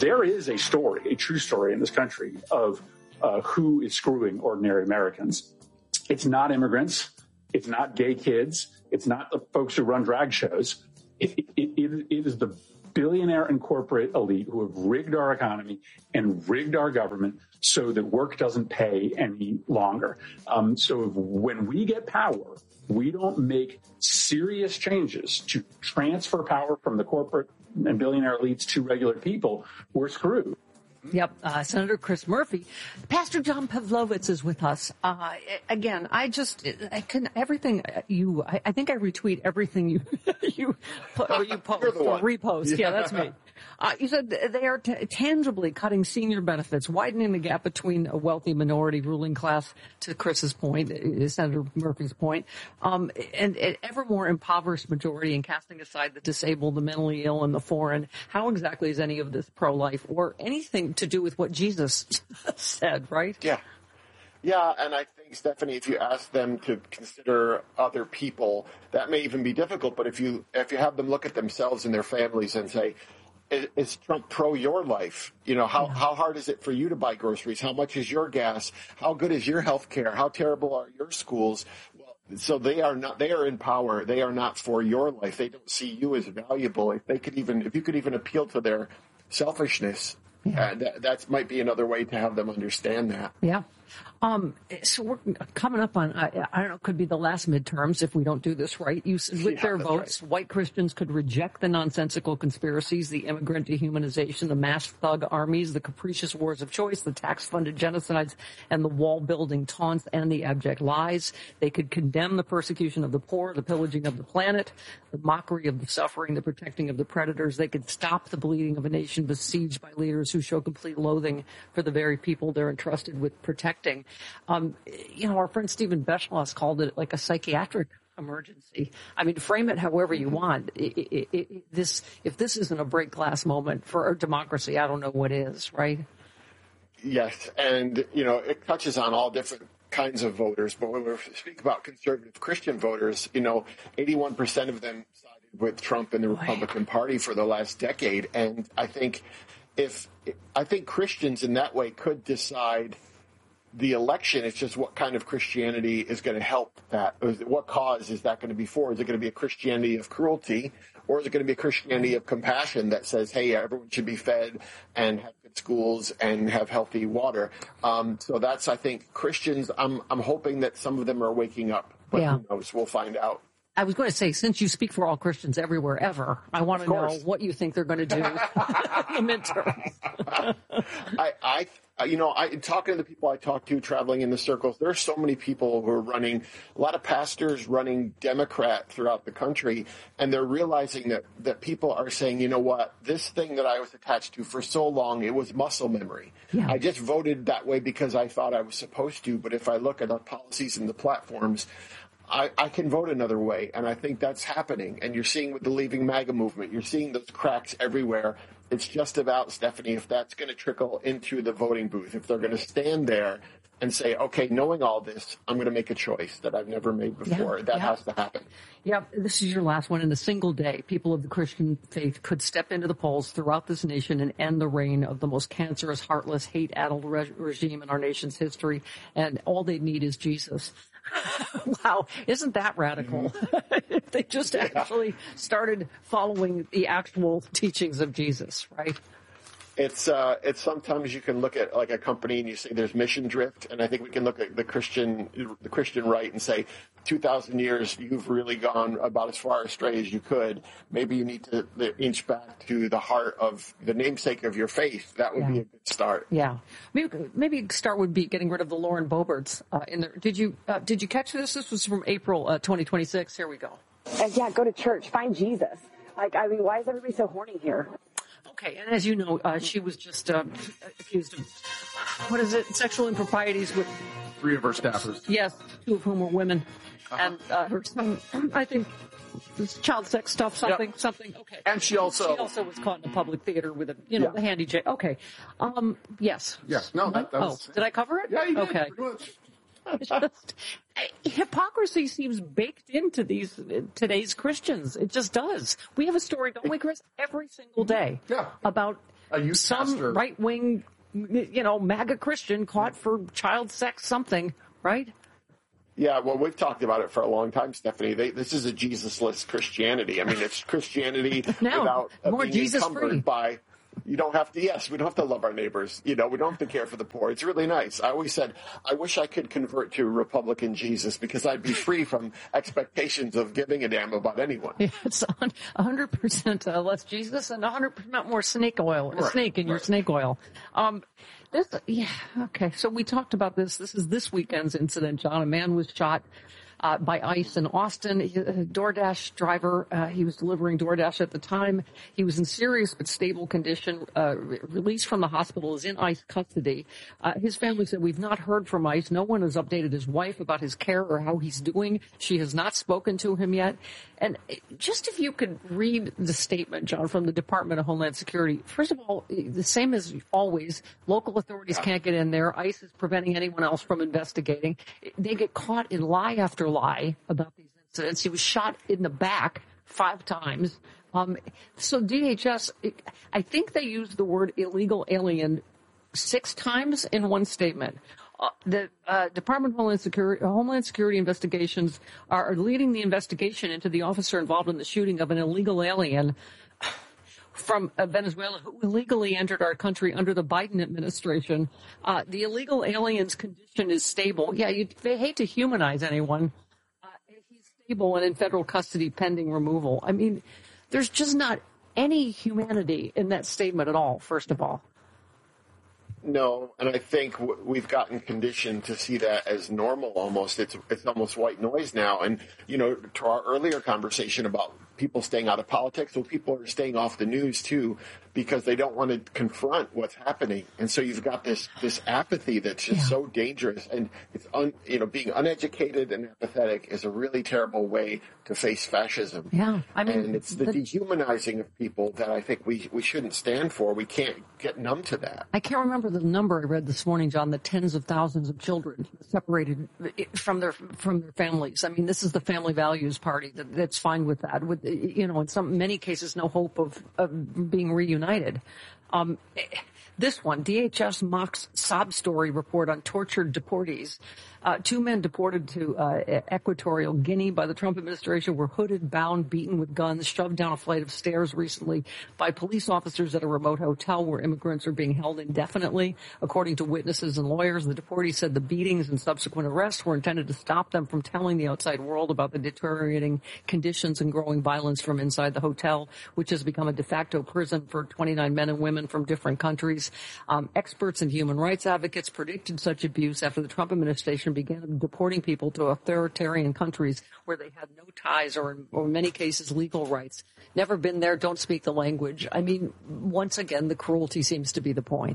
there is a story, a true story in this country of who is screwing ordinary Americans. It's not immigrants. It's not gay kids. It's not the folks who run drag shows. It is the billionaire and corporate elite who have rigged our economy and rigged our government so that work doesn't pay any longer. So when we get power, we don't make serious changes to transfer power from the corporate and billionaire elites to regular people, we're screwed. Yep. Senator Chris Murphy. Pastor John Pavlovitz is with us. Again, I think I retweet everything you post or repost. Yeah, that's me. You said they are tangibly cutting senior benefits, widening the gap between a wealthy minority ruling class, to Chris's point, Senator Murphy's point, and an ever more impoverished majority, and casting aside the disabled, the mentally ill, and the foreign. How exactly is any of this pro-life or anything to do with what Jesus said, right? Yeah. Yeah, and I think, Stephanie, if you ask them to consider other people, that may even be difficult, but if you have them look at themselves and their families and say, is Trump pro your life? You know, how hard is it for you to buy groceries? How much is your gas? How good is your health care? How terrible are your schools? Well, so they are in power. They are not for your life. They don't see you as valuable. If you could even appeal to their selfishness, that might be another way to have them understand that. Yeah. So we're coming up on, I don't know, could be the last midterms if we don't do this right. With their votes, right, white Christians could reject the nonsensical conspiracies, the immigrant dehumanization, the mass thug armies, the capricious wars of choice, the tax-funded genocides, and the wall-building taunts and the abject lies. They could condemn the persecution of the poor, the pillaging of the planet, the mockery of the suffering, the protecting of the predators. They could stop the bleeding of a nation besieged by leaders who show complete loathing for the very people they're entrusted with protecting. Our friend Stephen Beschloss called it like a psychiatric emergency. I mean, frame it however you want. If this isn't a break glass moment for our democracy, I don't know what is, right? Yes, and, it touches on all different kinds of voters, but when we speak about conservative Christian voters, 81% of them sided with Trump and the Republican Party for the last decade, and I think Christians in that way could decide the election. It's just what kind of Christianity is going to help that. What cause is that going to be for? Is it going to be a Christianity of cruelty, or is it going to be a Christianity of compassion that says, hey, everyone should be fed and have good schools and have healthy water? So that's, I think, Christians, I'm hoping that some of them are waking up, but who knows? We'll find out. I was going to say, since you speak for all Christians everywhere ever, I want to know what you think they're going to do in the midterms. Talking to the people I talk to, traveling in the circles, there are so many people who are running, a lot of pastors running Democrat throughout the country, and they're realizing that people are saying, you know what, this thing that I was attached to for so long, it was muscle memory. Yeah. I just voted that way because I thought I was supposed to, but if I look at the policies and the platforms, I can vote another way, and I think that's happening. And you're seeing with the Leaving MAGA movement, you're seeing those cracks everywhere. It's just about, Stephanie, if that's going to trickle into the voting booth, if they're going to stand there and say, okay, knowing all this, I'm going to make a choice that I've never made before. That has to happen. Yeah, this is your last one. In a single day, people of the Christian faith could step into the polls throughout this nation and end the reign of the most cancerous, heartless, hate-addled regime in our nation's history, and all they need is Jesus. Wow, isn't that radical? If they just actually started following the actual teachings of Jesus, right? It's sometimes you can look at like a company and you say there's mission drift, and I think we can look at the Christian right and say 2,000 years you've really gone about as far astray as you could. Maybe you need to inch back to the heart of the namesake of your faith. That would be a good start. Yeah, maybe a start would be getting rid of the Lauren Boeberts in there. Did you catch this? This was from April 2026. Here we go. Go to church, find Jesus. Why is everybody so horny here? Okay, and as you know, she was just accused of, sexual improprieties with 3 of her staffers. Yes, 2 of whom were women. And her son, I think, this child sex stuff, something. Okay. And she also was caught in a public theater with the handy J. Okay. Yes. Yes. No, that was... did I cover it? Yeah, you did. Okay. Pretty much. Hypocrisy seems baked into today's Christians. It just does. We have a story, don't we, Chris, every single day about some right-wing, MAGA Christian caught for child sex something, right? Yeah, well, we've talked about it for a long time, Stephanie. This is a Jesus-less Christianity. I mean, it's Christianity without being encumbered by. You don't have to. Yes, we don't have to love our neighbors. We don't have to care for the poor. It's really nice. I always said, I wish I could convert to Republican Jesus because I'd be free from expectations of giving a damn about anyone. Yeah, it's 100% less Jesus and 100% more snake oil. Right, snake in your snake oil. Okay. So we talked about this. This is this weekend's incident, John. A man was shot by ICE in Austin. A DoorDash driver, he was delivering DoorDash at the time. He was in serious but stable condition, released from the hospital, is in ICE custody. His family said, we've not heard from ICE. No one has updated his wife about his care or how he's doing. She has not spoken to him yet. And just if you could read the statement, John, from the Department of Homeland Security. First of all, the same as always, local authorities can't get in there. ICE is preventing anyone else from investigating. They get caught in lie after lie about these incidents. He was shot in the back 5 times. So DHS, I think they used the word illegal alien 6 times in one statement. The Department of Homeland Security investigations are leading the investigation into the officer involved in the shooting of an illegal alien from Venezuela who illegally entered our country under the Biden administration. The illegal alien's condition is stable. Yeah, they hate to humanize anyone. He's stable and in federal custody pending removal. I mean, there's just not any humanity in that statement at all, first of all. No, and I think we've gotten conditioned to see that as normal almost. It's almost white noise now. And, to our earlier conversation about people staying out of politics, well, people are staying off the news too because they don't want to confront what's happening. And so you've got this apathy that's just so dangerous. And it's being uneducated and apathetic is a really terrible way to face fascism. Yeah, I mean, and it's the dehumanizing of people that I think we shouldn't stand for. We can't get numb to that. I can't remember the number I read this morning, John, the tens of thousands of children separated from their families. I mean, this is the family values party that's fine with that. With, in many cases, no hope of being reunited. This one, DHS mocks sob story report on tortured deportees. 2 men deported to Equatorial Guinea by the Trump administration were hooded, bound, beaten with guns, shoved down a flight of stairs recently by police officers at a remote hotel where immigrants are being held indefinitely. According to witnesses and lawyers, the deportees said the beatings and subsequent arrests were intended to stop them from telling the outside world about the deteriorating conditions and growing violence from inside the hotel, which has become a de facto prison for 29 men and women from different countries. Experts and human rights advocates predicted such abuse after the Trump administration began deporting people to authoritarian countries where they had no ties or in many cases legal rights. Never been there, don't speak the language. I mean, once again, the cruelty seems to be the point.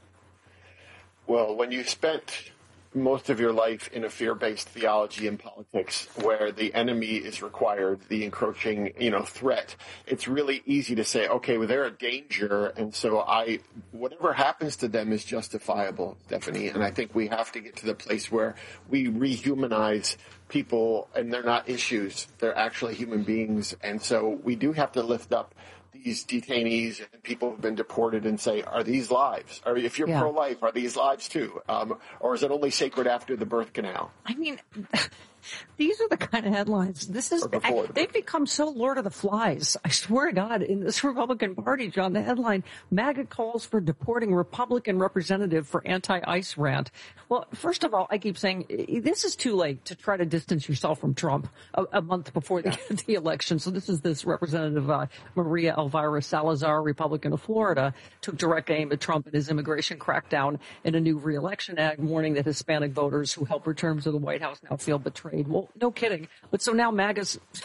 Well, when you spent most of your life in a fear-based theology and politics where the enemy is required, the encroaching, threat, it's really easy to say, okay, well, they're a danger, and so whatever happens to them is justifiable, Stephanie. And I think we have to get to the place where we rehumanize people, and they're not issues. They're actually human beings. And so we do have to lift up these detainees and people who've been deported and say, are these lives? Or if you're pro-life, are these lives too? Or is it only sacred after the birth canal? I mean, these are the kind of headlines. They've become so Lord of the Flies. I swear to God, in this Republican Party, John, the headline, MAGA calls for deporting Republican representative for anti-ICE rant. Well, first of all, I keep saying this is too late to try to distance yourself from Trump a month before the election. So this representative, Maria Elvira Salazar, Republican of Florida, took direct aim at Trump and his immigration crackdown in a new re-election act, warning that Hispanic voters who helped return to the White House now feel betrayed. Well, no kidding. But so now MAGA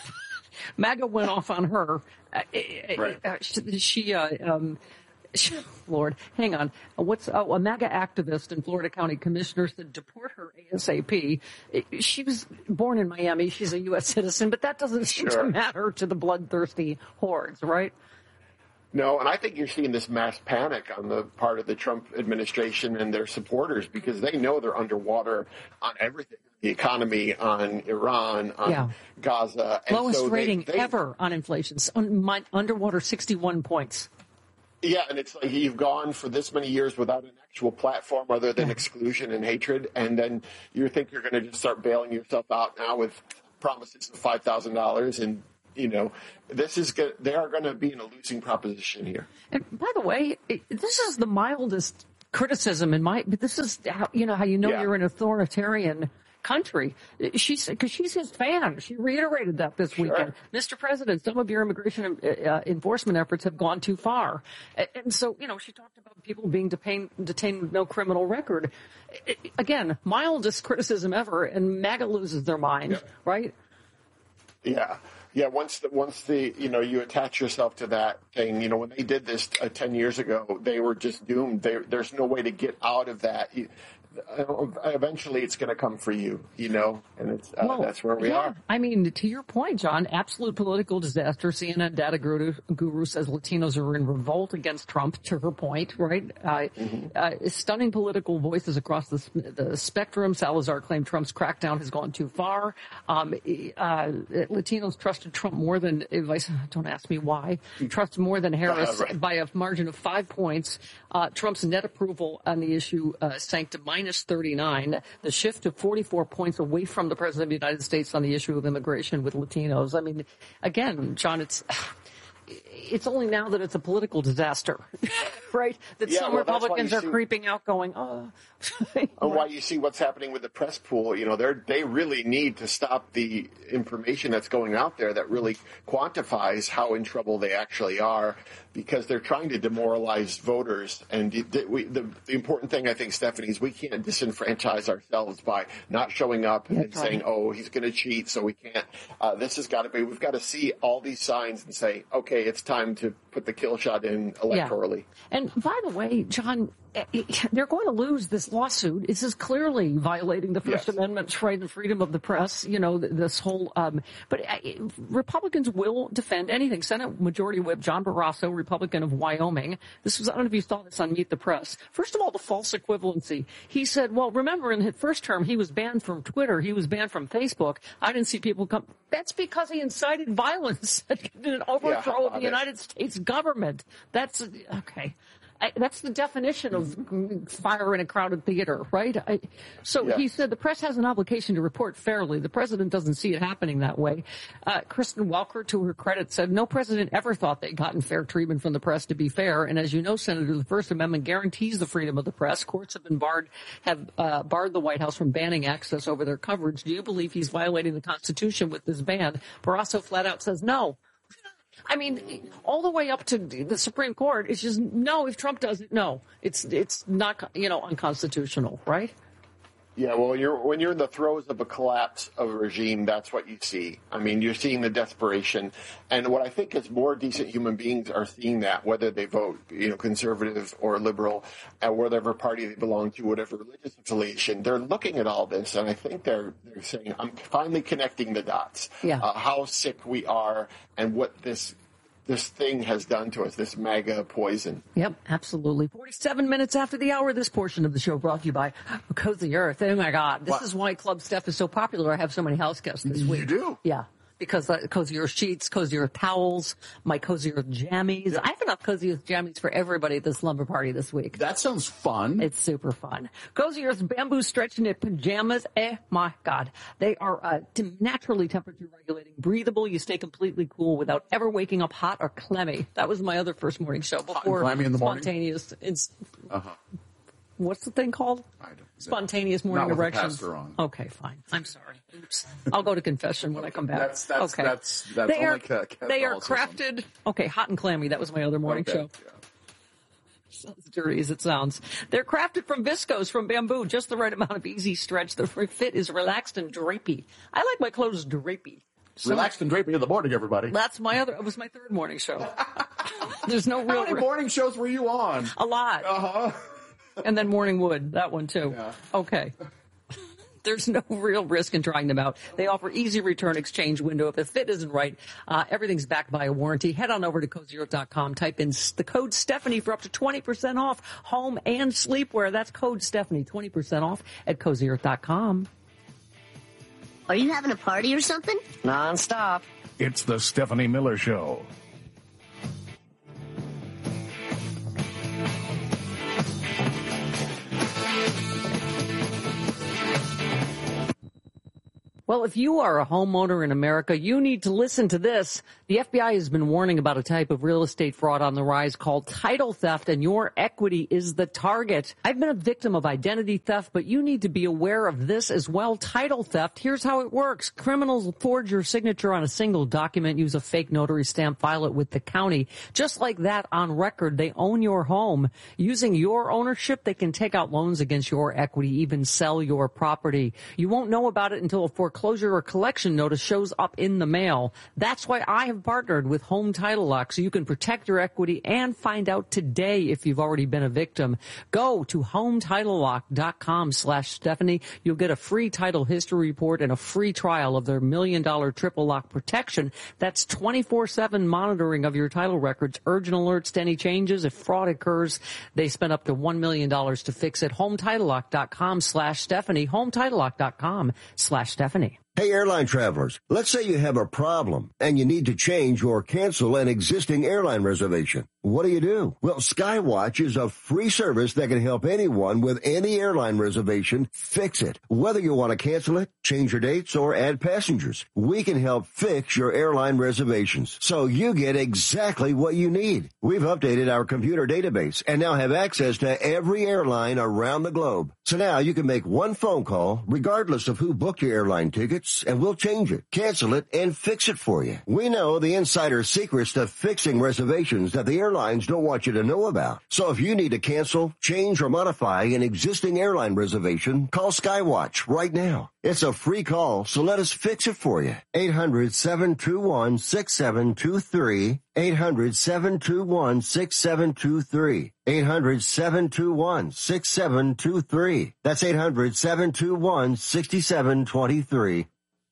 went off on her. Right. Lord, hang on. A MAGA activist and Florida County Commissioner said deport her ASAP. She was born in Miami. She's a U.S. citizen, but that doesn't seem to matter to the bloodthirsty hordes, right? No, and I think you're seeing this mass panic on the part of the Trump administration and their supporters because they know they're underwater on everything. The economy, on Iran, on Gaza. And lowest rating ever on inflation. Underwater 61 points. Yeah, and it's like you've gone for this many years without an actual platform other than exclusion and hatred, and then you think you're going to just start bailing yourself out now with promises of $5,000, and they are going to be in a losing proposition here. And by the way, this is the mildest criticism but this is how you're an authoritarian country. Because she's his fan. She reiterated that this weekend. Mr. President, some of your immigration enforcement efforts have gone too far. And so, she talked about people being detained with no criminal record. Again, mildest criticism ever, and MAGA loses their mind, right? Yeah. Yeah, once you attach yourself to that thing, when they did this 10 years ago, they were just doomed. There's no way to get out of that. Eventually it's going to come for you, and it's that's where we are. I mean, to your point, John, absolute political disaster. CNN data guru says Latinos are in revolt against Trump, to her point, right? Stunning political voices across the spectrum. Salazar claimed Trump's crackdown has gone too far. Latinos trusted Trump more than, don't ask me why, trust more than Harris by a margin of 5 points. Trump's net approval on the issue sank to minus 39, the shift to 44 points away from the President of the United States on the issue of immigration with Latinos. I mean, again, John, it's only now that it's a political disaster, right? That some Republicans are creeping out going, And why you see what's happening with the press pool, they really need to stop the information that's going out there that really quantifies how in trouble they actually are, because they're trying to demoralize voters. And the important thing, I think, Stephanie, is we can't disenfranchise ourselves by not showing up and saying, oh, he's going to cheat, so we can't. We've got to see all these signs and say, okay, it's time to put the kill shot in electorally. Yeah. And by the way, John, they're going to lose this lawsuit. This is clearly violating the First Amendment, right, and freedom of the press. This whole. But Republicans will defend anything. Senate Majority Whip John Barrasso, Republican of Wyoming. I don't know if you saw this on Meet the Press. First of all, the false equivalency. He said, well, remember in his first term, he was banned from Twitter. He was banned from Facebook. I didn't see people come. That's because he incited violence and an overthrow of the United States government. That's okay. That's the definition of fire in a crowded theater, right? He said the press has an obligation to report fairly. The president doesn't see it happening that way. Kristen Welker, to her credit, said no president ever thought they'd gotten fair treatment from the press to be fair. And as you know, Senator, the First Amendment guarantees the freedom of the press. Courts have barred the White House from banning access over their coverage. Do you believe he's violating the Constitution with this ban? Barrasso flat out says no. I mean, all the way up to the Supreme Court, it's just no. If Trump does it, no, it's not unconstitutional, right? Yeah, well, when you're in the throes of a collapse of a regime, that's what you see. I mean, you're seeing the desperation, and what I think is more decent human beings are seeing that, whether they vote, conservative or liberal, and whatever party they belong to, whatever religious affiliation, they're looking at all this, and I think they're saying, I'm finally connecting the dots. Yeah. How sick we are, and what this thing has done to us, this MAGA poison. Yep, absolutely. 47 minutes after the hour, this portion of the show brought to you by Cozy Earth. Oh, my God. This is why Club Steph is so popular. I have so many house guests this week. You do? Yeah. Because Cozy Earth sheets, Cozy Earth towels, my Cozy Earth jammies. I have enough Cozy Earth jammies for everybody at this slumber party this week. That sounds fun. It's super fun. Cozy Earth's bamboo stretch knit pajamas. My God. They are naturally temperature regulating, breathable. You stay completely cool without ever waking up hot or clammy. That was my other first morning show before hot and clammy in the spontaneous. What's the thing called? Spontaneous morning erection. Okay, fine. I'm sorry. Oops. I'll go to confession when I come back. That's they are crafted. Okay, hot and clammy. That was my other morning show. Yeah. Sounds as dirty as it sounds. They're crafted from viscose, from bamboo, just the right amount of easy stretch. The fit is relaxed and drapey. I like my clothes drapey. Relaxed and drapey in the morning, everybody. It was my third morning show. There's no real. How many morning shows were you on? A lot. And then Morning Wood, that one too. Yeah. Okay. There's no real risk in trying them out. They offer easy return exchange window. If the fit isn't right, everything's backed by a warranty. Head on over to CozyEarth.com. Type in the code Stephanie for up to 20% off home and sleepwear. That's code Stephanie, 20% off at CozyEarth.com. Are you having a party or something? Non-stop. It's the Stephanie Miller Show. Well, if you are a homeowner in America, you need to listen to this. The FBI has been warning about a type of real estate fraud on the rise called title theft, and your equity is the target. I've been a victim of identity theft, but you need to be aware of this as well. Title theft, here's how it works. Criminals forge your signature on a single document, use a fake notary stamp, file it with the county. Just like that, on record, they own your home. Using your ownership, they can take out loans against your equity, even sell your property. You won't know about it until a foreclosure or collection notice shows up in the mail. That's why I have partnered with Home Title Lock, so you can protect your equity and find out today if you've already been a victim. Go to HometitleLock.com/Stephanie. You'll get a free title history report and a free trial of their $1 million triple lock protection. That's 24/7 monitoring of your title records, urgent alerts to any changes. If fraud occurs, they spend up to $1 million to fix it. HometitleLock.com/Stephanie. HometitleLock.com/Stephanie. Hey, airline travelers, let's say you have a problem and you need to change or cancel an existing airline reservation. What do? Well, Skywatch is a free service that can help anyone with any airline reservation fix it. Whether you want to cancel it, change your dates, or add passengers, we can help fix your airline reservations so you get exactly what you need. We've updated our computer database and now have access to every airline around the globe. So now you can make one phone call regardless of who booked your airline tickets, and we'll change it, cancel it, and fix it for you. We know the insider secrets to fixing reservations that the airlines don't want you to know about. So if you need to cancel, change, or modify an existing airline reservation, call Skywatch right now. It's a free call, so let us fix it for you. 800-721-6723. 800-721-6723. 800-721-6723. That's 800-721-6723.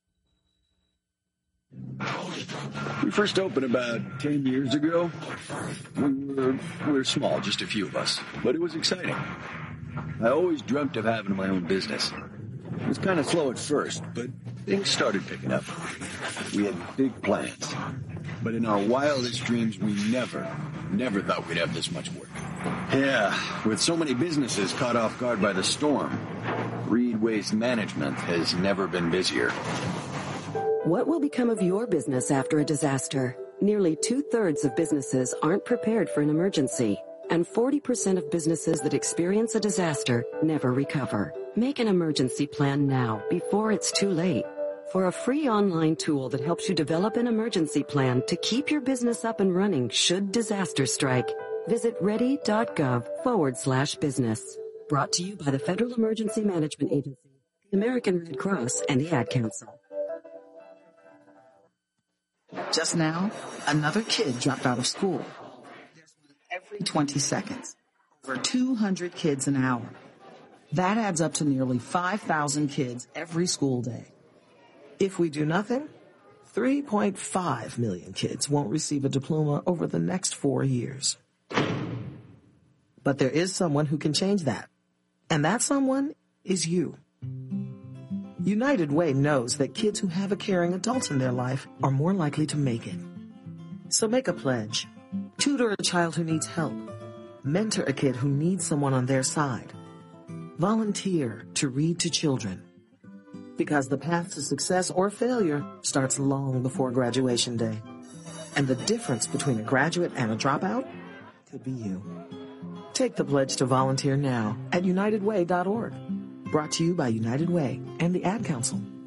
We first opened about 10 years ago. We were small, just a few of us, but it was exciting. I always dreamt of having my own business. It was kind of slow at first, but things started picking up. We had big plans, but in our wildest dreams, we never thought we'd have this much work. Yeah, with so many businesses caught off guard by the storm, Reed Waste Management has never been busier. What will become of your business after a disaster? Nearly 2/3 of businesses aren't prepared for an emergency, and 40% of businesses that experience a disaster never recover. Make an emergency plan now before it's too late. For a free online tool that helps you develop an emergency plan to keep your business up and running should disaster strike, visit ready.gov/business. Brought to you by the Federal Emergency Management Agency, the American Red Cross, and the Ad Council. Just now, another kid dropped out of school. There's one every 20 seconds. Over 200 kids an hour. That adds up to nearly 5,000 kids every school day. If we do nothing, 3.5 million kids won't receive a diploma over the next 4 years. But there is someone who can change that. And that someone is you. United Way knows that kids who have a caring adult in their life are more likely to make it. So make a pledge. Tutor a child who needs help. Mentor a kid who needs someone on their side. Volunteer to read to children. Because the path to success or failure starts long before graduation day. And the difference between a graduate and a dropout could be you. Take the pledge to volunteer now at UnitedWay.org. Brought to you by United Way and the Ad Council.